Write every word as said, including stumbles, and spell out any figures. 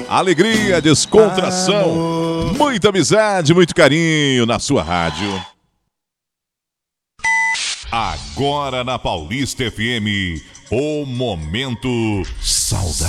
Alegria, descontração, amor. Muita amizade, muito carinho na sua rádio. Agora na Paulista F M, o Momento Saudade.